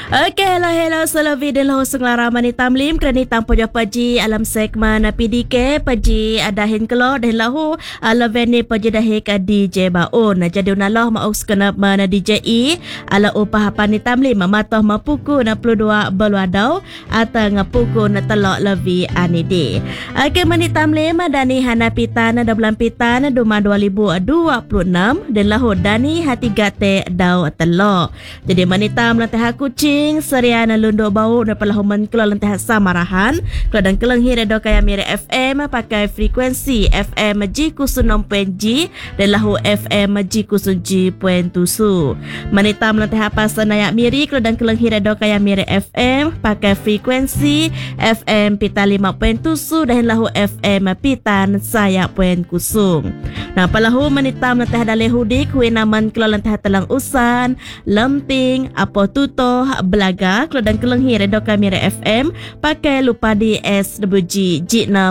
Okey, hello selavi de lahu senglaraman ni tamlim kerana tanpa paji alam segmen PDK paji adahin kelo dan lahu alaveni paji dahik DJ baun. Jadi unalah mau skena mana DJ E ala upah apa ni tamlim matah mapuku na 22 beluadau atau ngapuku na telok levi anide. Okey, mani tamlim dani hana pitan da bulan pitan duma 2026 dan lahu dani hati gate dau telok. Jadi mani tam lantah kucing seriana lundo bau na palahuman kelo lantah samarahan kelo dan kelenghi redo kaya mire FM pakai frekuensi FM G kusun 6.G dan lahu FM G kusun G.7. Mani tam lantah apa sanaya miri kelo dan kelenghi redo kaya mire FM pakai frekuensi FM pita 5.7 dan lahu FM pitan saya poin kusung. Nah palahu mani tam lantah daleh hudik hui naman kelo lantah telang usan lemping apa tutoh belaga kalau dan kelenghi redo kamera FM pakai lupa di SWG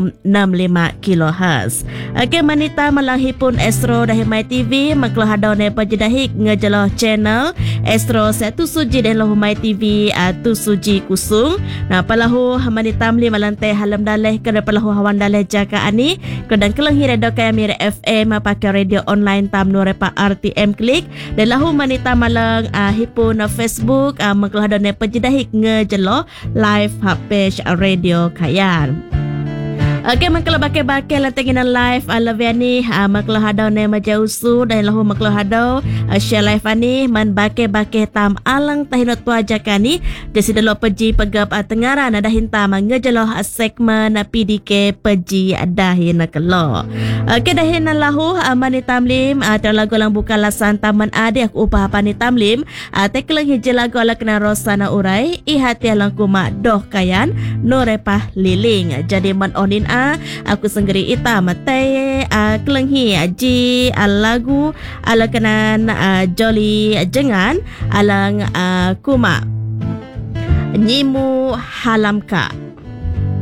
G665 kHz. Okey, manita malahi pun Astro dah My TV maklo hadau ne pajidahik ngejeloh channel Astro 17 dan lahu My TV 7G kusung. Nah palahu manita mli malantai halam daleh kada palahu hawan daleh jaka ani kalau dan kelenghi redo kamera FM pakai radio online tam nurepa RTM klik dan lahu manita malang hipun Facebook maklo hadau ne pajidahik ngejelo live page radio kayan. Okey, maklo bakal lantangin live alaviani maklo hadau ne majausu dan lahu maklo hadau share live ani man bakal tam alang tahinot tuajakani desi delo peji pegap tengara nada hinta ngejelo segmen PDK peji dahin kelo. Okey, dahin lahu mani tamlim terlagu lang buka lasan taman ade aku upah apa ni tamlim tekelang hijau lagu ala kena rosana urai ihati alang kuma doh kayan norepah liling. Jadi man onin aku senggeri ita matai kelenghi ji lagu ala kenan joli jengan alang kuma nyimu halamka.